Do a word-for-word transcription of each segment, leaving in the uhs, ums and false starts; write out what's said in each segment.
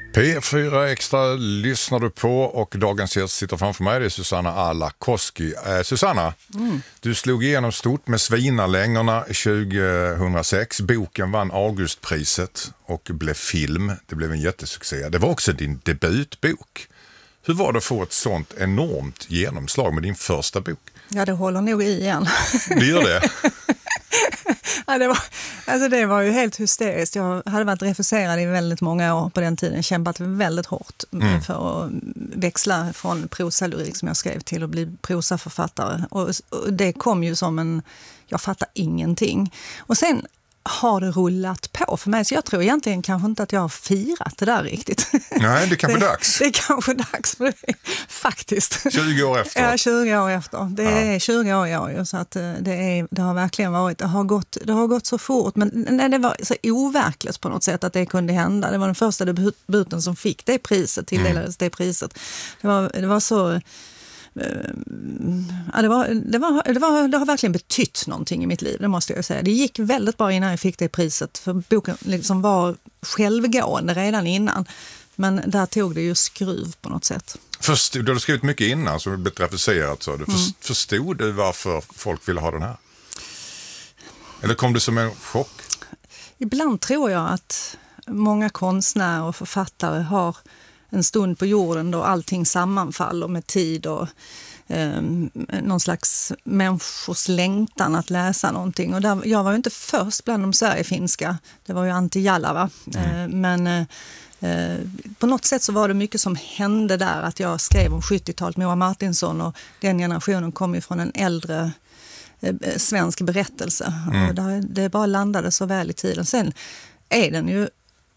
P fyra Extra lyssnar du på och dagens gäst sitter framför mig, det är Susanna Alakoski. Eh, Susanna, mm. du slog igenom stort med Svinalängorna tjugohundrasex. Boken vann Augustpriset och blev film. Det blev en jättesuccé. Det var också din debutbok. Hur var det att få ett sånt enormt genomslag med din första bok? Ja, det håller nog i igen. Det gör det? Ja, det, var, alltså det var ju helt hysteriskt. Jag hade varit refuserad i väldigt många år på den tiden. Kämpat väldigt hårt mm. för att växla från prosalyrik som jag skrev till att bli prosaförfattare. Och, och det kom ju som en... Jag fattar ingenting. Och sen har det rullat på för mig. Så jag tror egentligen kanske inte att jag har firat det där riktigt. Nej, det är kanske det, dags. Det är kanske dags för det, faktiskt. tjugo år efter. Ja, tjugo år efter. Det ja. är tjugo år i år. Så att det, är, det har verkligen varit, det har gått, det har gått så fort. Men nej, det var så overkligt på något sätt att det kunde hända. Det var den första debuten som fick det priset, tilldelades mm. det priset. Det var, det var så... Ja, det, var, det, var, det, var, det har verkligen betytt någonting i mitt liv, det måste jag säga. Det gick väldigt bra innan jag fick det priset, för boken liksom var självgående redan innan. Men där tog det ju skruv på något sätt. Förstod, du har skrivit mycket innan som blivit refuserat, så du mm. förstod du varför folk ville ha den här? Eller kom det som en chock? Ibland tror jag att många konstnärer och författare har en stund på jorden då allting sammanfaller med tid och eh, någon slags människors längtan att läsa någonting. Och där, jag var ju inte först bland de Sverigefinska, det var ju Antti Jalava. Mm. Eh, men eh, på något sätt så var det mycket som hände där, att jag skrev om sjuttiotalet med Moa Martinsson, och den generationen kom ju från en äldre eh, svensk berättelse. Mm. Och där, det bara landade så väl i tiden. Sen är den ju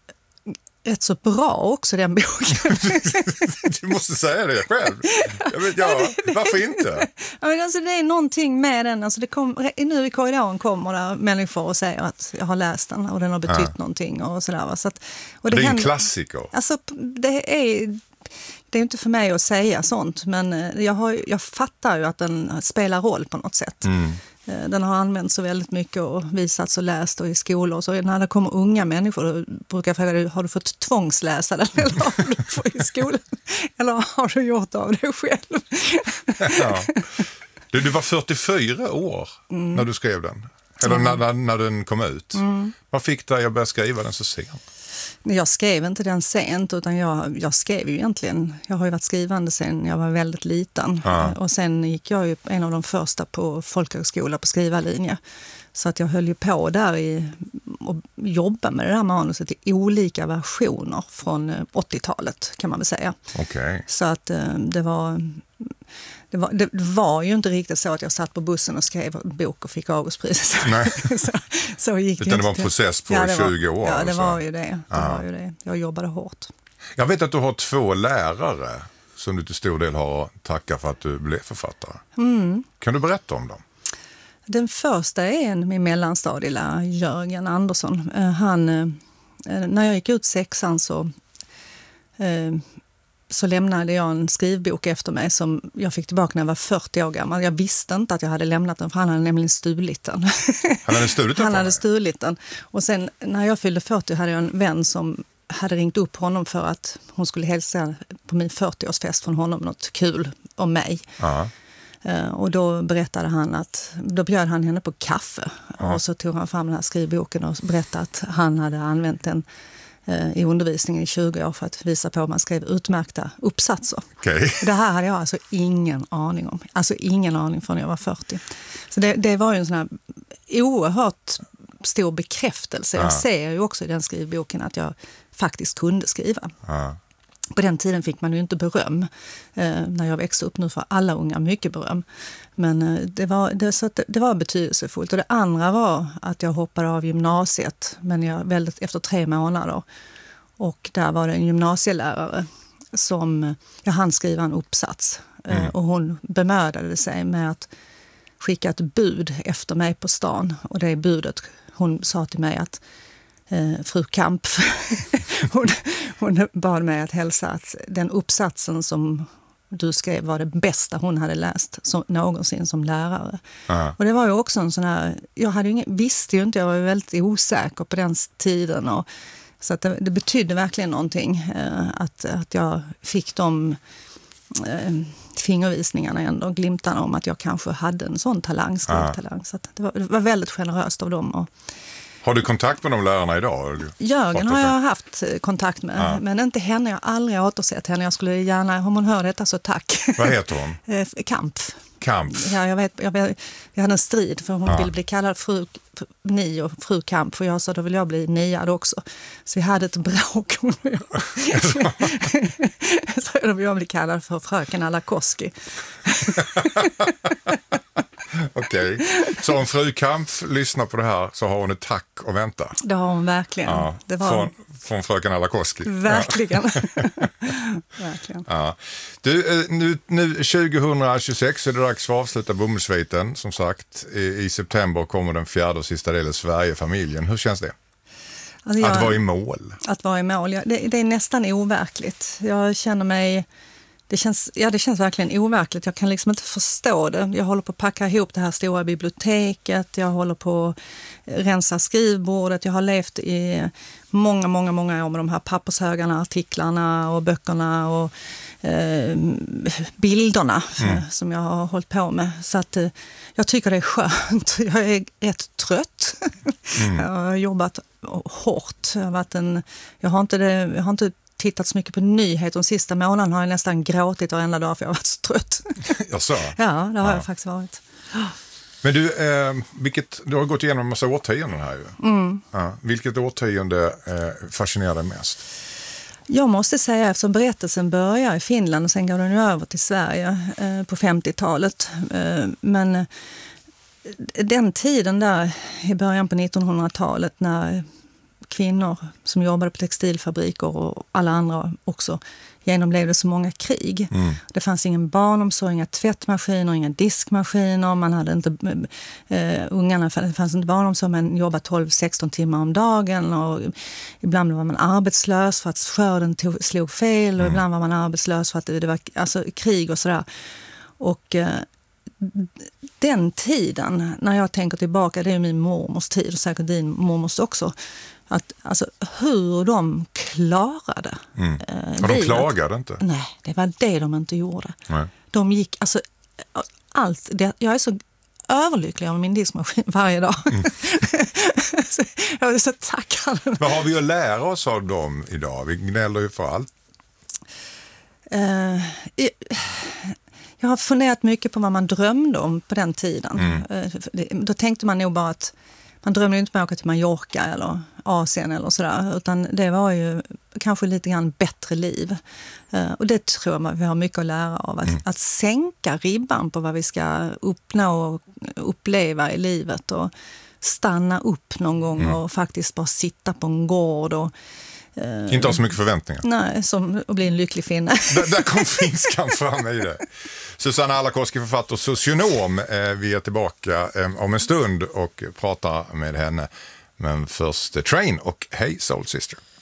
rätt så bra också, den boken. Du måste säga det själv. Jag vet, ja, varför inte? Ja, men alltså, det är någonting med den. Alltså, det kom, nu i korridoren kommer där människor och säger att jag har läst den och den har betytt ja. någonting. Och sådär, så att, och det det är händer, en klassiker. Alltså, det är... Det är inte för mig att säga sånt, men jag, har, jag fattar ju att den spelar roll på något sätt. Mm. Den har använts så väldigt mycket och visats och läst och i skolor. Så när det kommer unga människor då brukar jag fråga, har du fått tvångsläsa den eller har du fått i skolan? Eller har du gjort av det själv? Ja. Du, du var fyrtiofyra år mm. när du skrev den. Eller mm. när, när den kom ut. Mm. Vad fick dig att börja skriva den så sent? Jag skrev inte den sent, utan jag, jag skrev ju egentligen, jag har ju varit skrivande sen jag var väldigt liten. Ja. Och sen gick jag ju en av de första på folkhögskola på skrivarlinje. Så att jag höll ju på där i, och jobba med det här manuset i olika versioner från åttiotalet kan man väl säga. Okay. Så att det var... Det var, det var ju inte riktigt så att jag satt på bussen och skrev en bok och fick Augustpriset. Nej. så, så gick Utan det, det var en process på ja, tjugo år. Ja, det alltså. var ju det. det, var ju det. Jag jobbade hårt. Jag vet att du har två lärare som du till stor del har att tacka för att du blev författare. Mm. Kan du berätta om dem? Den första är en min mellanstadielärare, Jörgen Andersson. Han, när jag gick ut sexan så... så lämnade jag en skrivbok efter mig som jag fick tillbaka när jag var fyrtio år gammal. Jag visste inte att jag hade lämnat den, för han hade nämligen stulit den. Han hade stulit den? Han hade stulit den. Och sen när jag fyllde fyrtio hade jag en vän som hade ringt upp honom för att hon skulle hälsa på min fyrtioårsfest från honom något kul om mig. Uh-huh. Uh, och då berättade han att, då bjöd han henne på kaffe. Uh-huh. Och så tog han fram den här skrivboken och berättade att han hade använt den i undervisningen i tjugo år för att visa på att man skrev utmärkta uppsatser. Okay. Det här hade jag alltså ingen aning om. Alltså ingen aning förrän jag var fyrtio. Så det, det var ju en sån här oerhört stor bekräftelse. Jag ja. ser ju också i den skrivboken att jag faktiskt kunde skriva. Ja. På den tiden fick man ju inte beröm. Eh, när jag växte upp, nu får alla unga mycket beröm. Men eh, det, var, det, så det, det var betydelsefullt. Och det andra var att jag hoppade av gymnasiet, men jag, väldigt, efter tre månader. Och där var det en gymnasielärare som jag hann skriva en uppsats. Mm. Eh, och hon bemödade sig med att skicka ett bud efter mig på stan. Och det budet, hon sa till mig att Eh, fru Kamp, hon, hon bad mig att hälsa att den uppsatsen som du skrev var det bästa hon hade läst som, någonsin som lärare. Uh-huh. Och det var ju också en sån här, jag hade ju ingen, visste ju inte, jag var väldigt osäker på den tiden och Så att det, det betydde verkligen någonting eh, att, att jag fick de eh, fingervisningarna ändå, glimtarna om att jag kanske hade en sån talang, skrivtalang. Så att det, var, det var väldigt generöst av dem. Och, har du kontakt med de lärarna idag? Jörgen har jag haft kontakt med, ja. Men inte henne. Jag har aldrig återsett henne. Jag skulle gärna, om hon hör detta så tack. Vad heter hon? Kamp. Kamp. Ja, jag vet, jag vet, vi hade en strid för hon ja. ville bli kallad fru Ni och fru Kamp, för jag sa då vill jag bli niad också. Så vi hade ett bråk. Så då vill jag bli kallad för fröken Alakoski. Okej, okay. Så om fru Kamp lyssnar på det här så har hon ett tack att vänta. Det har hon verkligen. Ja, det var... från, från fröken Alakoski. Verkligen. verkligen. Ja. Du, nu, nu tjugohundratjugosex är det dags för att avsluta Bomullsviten. Som sagt, i, i september kommer den fjärde och sista delen Sverigefamiljen. Hur känns det? Alltså jag, att vara i mål? Att vara i mål, ja, det, det är nästan overkligt. Jag känner mig... Det känns, ja, det känns verkligen overkligt. Jag kan liksom inte förstå det. Jag håller på att packa ihop det här stora biblioteket. Jag håller på att rensa skrivbordet. Jag har levt i många, många, många år med de här pappershögarna, artiklarna och böckerna och eh, bilderna mm. som jag har hållit på med. Så att eh, jag tycker det är skönt. Jag är rätt trött. Mm. Jag har jobbat hårt. Jag har, varit en, jag har inte det, jag har inte tittat så mycket på nyheter. De sista månaden har jag nästan gråtit varenda dag för jag har varit så trött. Jag sa. Ja, det har ja. jag faktiskt varit. Men du, eh, vilket, du har gått igenom en massa årtionden här ju. Mm. Ja, vilket årtionde eh, fascinerar dig mest? Jag måste säga, eftersom berättelsen börjar i Finland och sen går den ju över till Sverige eh, på femtiotalet. Eh, men eh, den tiden där i början på nittonhundratalet när kvinnor som jobbade på textilfabriker och alla andra också genomlevde så många krig. Mm. Det fanns ingen barnomsorg, inga tvättmaskiner, inga diskmaskiner. Man hade inte, uh, ungarna, det fanns inte barnomsorg, men jobbade tolv sexton timmar om dagen. Och ibland var man arbetslös för att skörden tog, slog fel. Och mm. ibland var man arbetslös för att det, det var alltså, krig och sådär. Och uh, den tiden, när jag tänker tillbaka, det är min mormors tid och säkert din mormors också. Att, alltså, hur de klarade mm. eh, och de klagade inte? Nej, det var det de inte gjorde. Nej. De gick, alltså, allt, det, jag är så överlycklig av min diskmaskin varje dag. Mm. så, jag är så tackad. Vad har vi att lära oss av dem idag? Vi gnäller ju för allt. Uh, jag, jag har funderat mycket på vad man drömde om på den tiden. Mm. Uh, då tänkte man nog bara att man drömde inte om att åka till Mallorca eller Asien eller sådär, utan det var ju kanske lite grann bättre liv. Uh, och det tror jag vi har mycket att lära av. Att, mm. att sänka ribban på vad vi ska uppnå och uppleva i livet och stanna upp någon gång mm. och faktiskt bara sitta på en gård och uh, inte ha så mycket förväntningar. Nej, som att bli en lycklig finne. där, där kom finskan fram i det. Susanna Alakoski, författare och socionom. Eh, vi är tillbaka eh, om en stund och pratar med henne. Men först The Train och Hey Soul Sister.